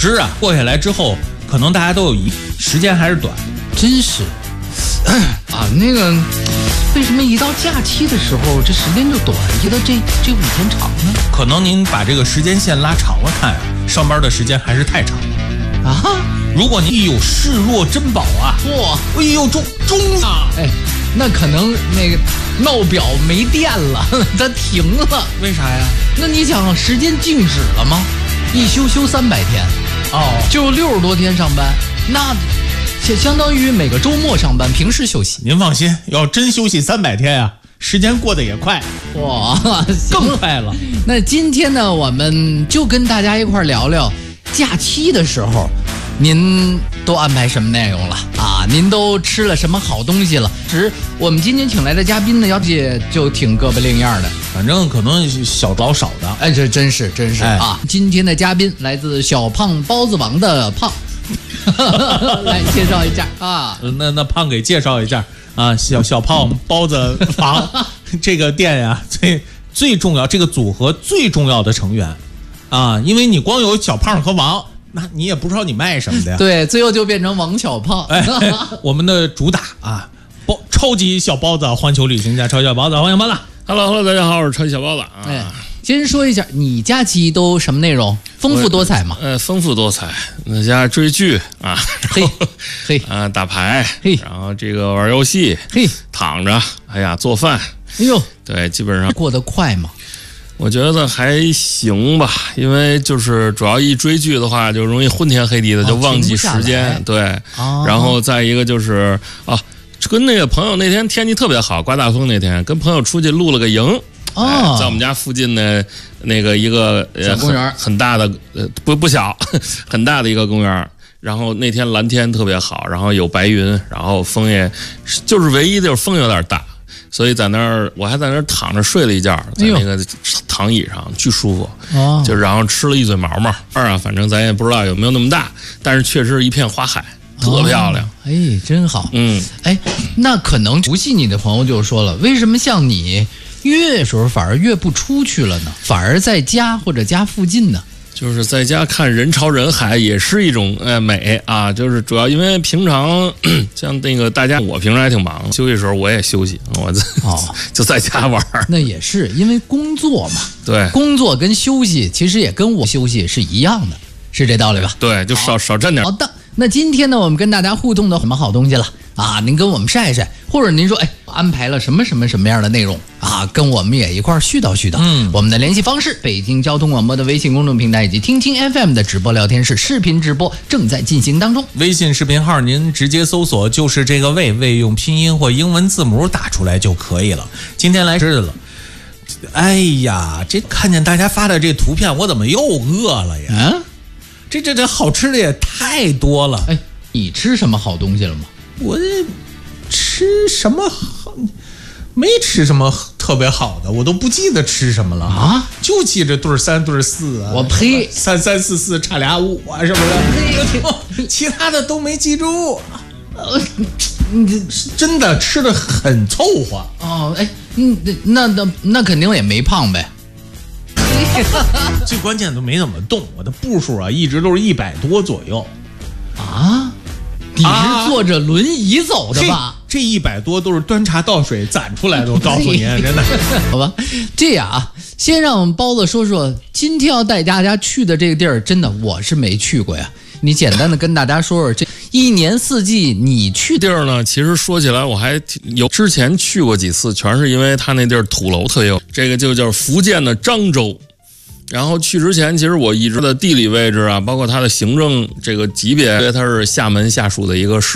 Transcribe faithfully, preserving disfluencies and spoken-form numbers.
之啊，过下来之后，可能大家都有一时间还是短， 真是啊，那个为什么一到假期的时候，这时间就短，一到这这五天长呢？ 可能您把这个时间线拉长了看啊，上班的时间还是太长了啊。 如果您有视若珍宝啊， 哇， 哎呦，中中啊， 哎，那可能那个闹表没电了，它停了， 为啥呀？ 那你想时间静止了吗？一休休三百天， 哦， 就六十多天上班，那相相当于每个周末上班，平时休息。 您放心，要真休息三百天呀、啊，时间过得也快， 哇， 更快了。 那今天呢，我们就跟大家一块聊聊假期的时候，您都安排什么内容了啊？您都吃了什么好东西了？只是我们今天请来的嘉宾呢，要姐就挺胳膊另样的， 反正可能小老少的。 哎，这真是真是、哎、啊！今天的嘉宾来自小胖包子王的胖，来介绍一下啊。 那那胖给介绍一下啊，小小胖包子王这个店呀，最最重要这个组合最重要的成员啊，因为你光有小胖和王。那你也不知道你卖什么的呀？ 对，最后就变成王小胖。 哎，我们的主打啊，包超级小包子，环球旅行家超级小包子，欢迎包子。 Hello Hello， 大家好，我是超级小包子啊。 哎，先说一下，你假期都什么内容？丰富多彩嘛？ 呃，丰富多彩，那家追剧啊， 嘿，嘿啊，打牌， 嘿， 然后这个玩游戏， 嘿， 躺着，哎呀，做饭， 哎呦， 对，基本上过得快吗？ 我觉得还行吧，因为就是主要一追剧的话，就容易昏天黑地的，就忘记时间。哦、对、哦，然后再一个就是啊，跟那个朋友那天天气特别好，刮大风那天，跟朋友出去露了个营。哦、哎，在我们家附近的那个一个小公园， 很大的呃不不小，很大的一个公园。然后那天蓝天特别好，然后有白云，然后风也，就是唯一的就是风有点大。所以在那儿，我还在那儿躺着睡了一觉，在那个躺椅上，巨舒服。哦，就然后吃了一嘴毛毛二啊，反正咱也不知道有没有那么大，但是确实是一片花海，特漂亮。 哦、哎，真好。 嗯， 哎，那可能熟悉你的朋友就说了，为什么像你越时候反而越不出去了呢？反而在家或者家附近呢？ 就是在家看人潮人海也是一种呃美啊，就是主要因为平常像那个大家，我平常还挺忙，休息的时候我也休息，我哦就在家玩。 那也是因为工作嘛， 对， 工作跟休息其实也跟我休息是一样的，是这道理吧？ 对，就少少占点。 好的，那今天呢，我们跟大家互动的什么好东西了啊？您跟我们晒晒，或者您说，哎，安排了什么什么什么样的内容啊？跟我们也一块絮叨絮叨。嗯，我们的联系方式：北京交通广播的微信公众平台以及听听 F M 的直播聊天室视频直播正在进行当中。 微信视频号您直接搜索就是这个魏魏，用拼音或英文字母打出来就可以了。今天来吃的了。哎呀，这看见大家发的这图片，我怎么又饿了呀？ 啊， 这这这好吃的也太多了。 哎，你吃什么好东西了吗？ 我吃什么好？没吃什么特别好的，我都不记得吃什么了啊， 就记着对三对四啊。 我呸， 三三四四差俩五啊什么的，其他的都没记住。呃，你这真的吃的很凑合哦。哎，嗯，那那那肯定也没胖呗。 最关键都没怎么动，我的步数啊一直都是一百多左右。 啊？你是坐着轮椅走的吧？ 啊、这一百多都是端茶倒水攒出来的，我告诉您，真的。 好吧，这样啊，先让包子说说今天要带大家去的这个地儿，真的我是没去过呀。你简单的跟大家说说，这一年四季你去地儿呢？其实说起来，我还有之前去过几次，全是因为他那地儿土楼特别有。这个就叫福建的漳州。然后去之前，其实我一直的地理位置啊，包括它的行政这个级别，它是厦门下属的一个市。